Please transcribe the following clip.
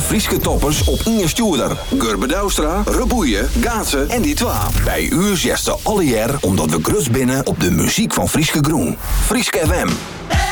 Frieske toppers op Inge Stuurder. Gurbe Douwstra, Reboeien, Gaatsen en die twa. Bij u zesten alle jaar omdat we grus binnen op de muziek van Frieske Groen. Frieske FM.